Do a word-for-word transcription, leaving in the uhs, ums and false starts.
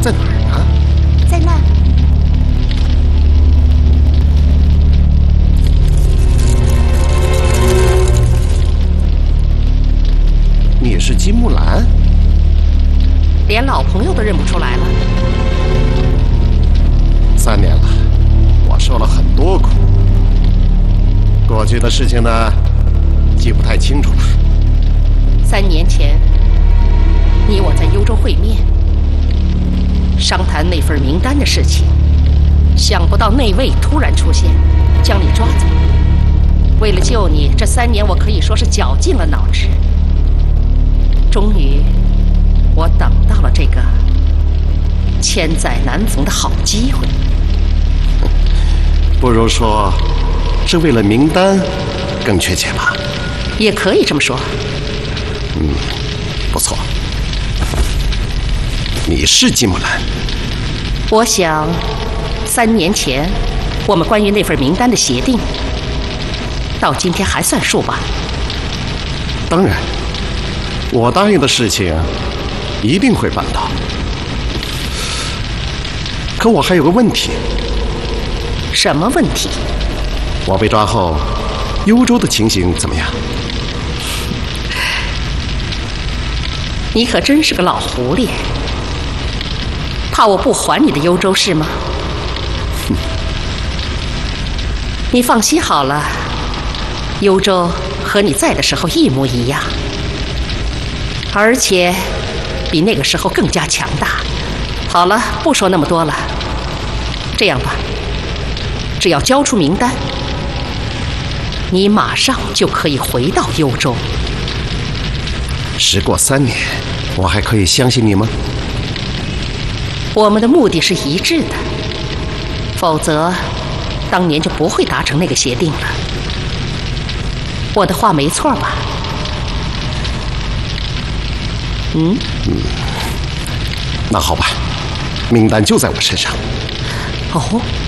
在哪儿呢？ 在那儿。 你是金木兰？ 连老朋友都认不出来了。 三年了，我受了很多苦。过去的事情呢，记不太清楚了。 三年前，你我在幽州会面，商谈那份名单的事情。想不到内卫突然出现，将你抓走。为了救你，这三年我可以说是绞尽了脑汁。终于，我等到了这个千载难逢的好机会。 不如说，是为了名单，更确切吧？ 也可以这么说。 嗯，不错。你是金木兰。 我想，三年前我们关于那份名单的协定，到今天还算数吧？ 当然，我答应的事情一定会办到。可我还有个问题。 什么问题？ 我被抓后，幽州的情形怎么样？ 你可真是个老狐狸，怕我不还你的幽州是吗？ 哼， 你放心好了，幽州和你在的时候一模一样，而且比那个时候更加强大。好了，不说那么多了。这样吧，只要交出名单，你马上就可以回到幽州。 时过三年，我还可以相信你吗？ 我们的目的是一致的，否则当年就不会达成那个协定了。我的话没错吧？嗯嗯，那好吧，名单就在我身上。 哦。